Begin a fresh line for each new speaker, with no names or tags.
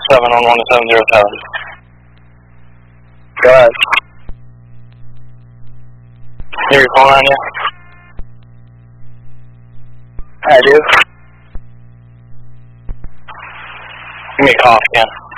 7 on 1707.
Go ahead.
You have your phone on you?
I do.
Give me a call if you can.